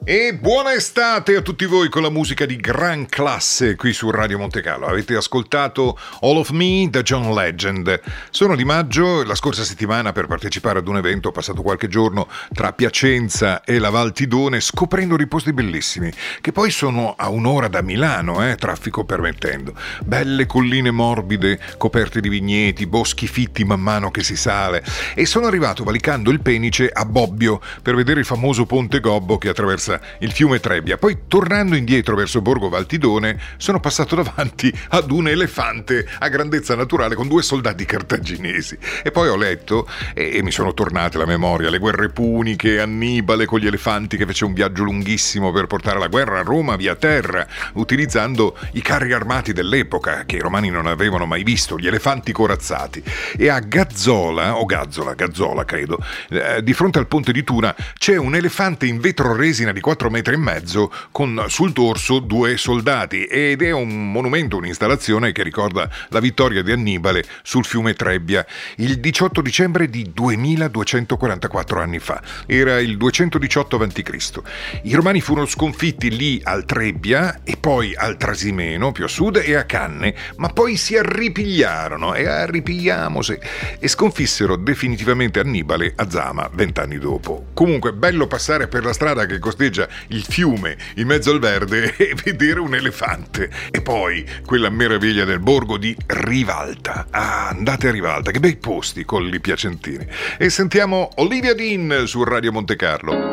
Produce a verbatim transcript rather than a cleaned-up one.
E buona estate a tutti voi con la musica di gran classe qui su Radio Monte Carlo. Avete ascoltato All of Me da John Legend. Sono di maggio, la scorsa settimana per partecipare ad un evento ho passato qualche giorno tra Piacenza e la Val Tidone scoprendo dei posti bellissimi, che poi sono a un'ora da Milano, eh, traffico permettendo. Belle colline morbide, coperte di vigneti, boschi fitti man mano che si sale. E sono arrivato valicando il Penice a Bobbio per vedere il famoso Ponte Gobbo che attraversa il fiume Trebbia. Poi tornando indietro verso Borgo Valtidone sono passato davanti ad un elefante a grandezza naturale con due soldati cartaginesi e poi ho letto e, e mi sono tornate alla memoria le guerre puniche, Annibale con gli elefanti che fece un viaggio lunghissimo per portare la guerra a Roma via terra utilizzando i carri armati dell'epoca che i romani non avevano mai visto, gli elefanti corazzati. E a Gazzola o Gazzola, Gazzola credo, eh, di fronte al ponte di Tuna c'è un elefante in vetro resina di quattro metri e mezzo con sul dorso due soldati ed è un monumento, un'installazione che ricorda la vittoria di Annibale sul fiume Trebbia il diciotto dicembre di duemiladuecentoquarantaquattro anni fa. Era il duecentodiciotto avanti Cristo. I romani furono sconfitti lì al Trebbia e poi al Trasimeno più a sud e a Canne, ma poi si arripigliarono e arripigliamosi e sconfissero definitivamente Annibale a Zama vent'anni dopo. Comunque bello passare per la strada che costeggia il fiume in mezzo al verde e vedere un elefante. E poi quella meraviglia del borgo di Rivalta. Ah, andate a Rivalta, che bei posti colli piacentini. E sentiamo Olivia Dean su Radio Monte Carlo.